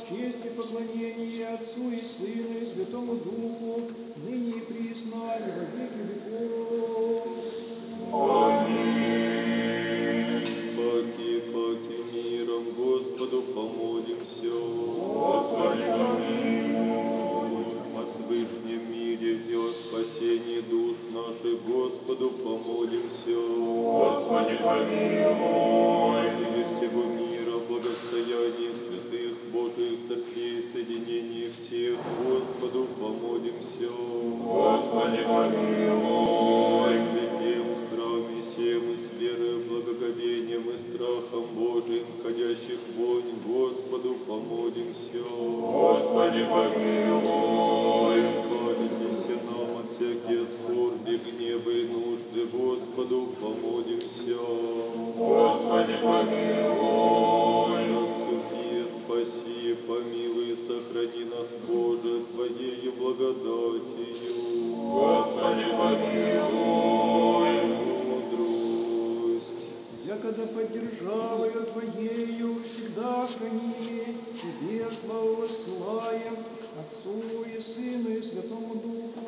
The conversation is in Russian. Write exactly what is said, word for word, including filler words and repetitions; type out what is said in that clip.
честь и поклонение Отцу и Сыну и Святому Духу, ныне и присно, и во веки веков. Аминь. Паки, паки миром Господу помолимся. Господи, помилуй. О свышнем мире и о спасении душ наших Господу помолимся. Господи, помилуй. И всего мира, благостоянии святых Божьих церквей, соединении всех Господу помолимся. Господи, помилуй. Святем в храме сем и с верой, благоговением и страхом Божиим, ходящих вонь, Господу помолимся. Господи, помилуй. Избавитесь нам от всякие скорби, гнева и нужды, Господу помолимся. Господи, помилуй. Заступи, спаси, помилуй, сохрани нас, Боже, Твоею благодатью. Господи, помилуй. Мудрость. Якогда поддержавою Твоею всегда храними, Тебе славу воссылаем, Отцу и Сыну и Святому